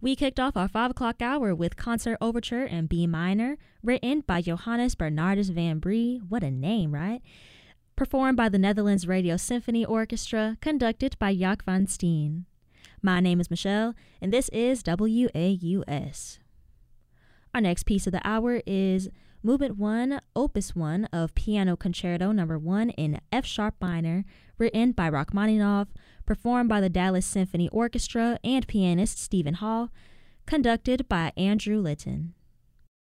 We kicked off our 5 o'clock hour with Concert Overture in B minor, written by Johannes Bernardus van Brie. What a name, right? Performed by the Netherlands Radio Symphony Orchestra, conducted by Jaak van Steen. My name is Michelle, and this is WAUS. Our next piece of the hour is Movement 1, Opus 1 of Piano Concerto No. 1 in F-sharp minor, written by Rachmaninoff, performed by the Dallas Symphony Orchestra and pianist Stephen Hall, conducted by Andrew Litton.